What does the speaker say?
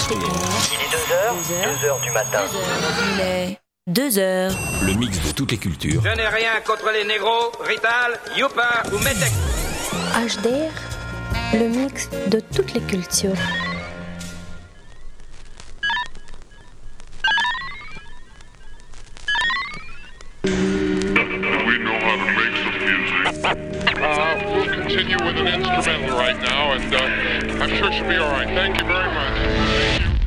Il est 2h du matin. Il est 2h. Le mix de toutes les cultures. Je n'ai rien contre les négros, Rital, Youpa ou Metek. HDR, le mix de toutes les cultures. We know how to make some music. We'll continue with an instrumental right now, and I'm sure she'll be all right. Thank you very much.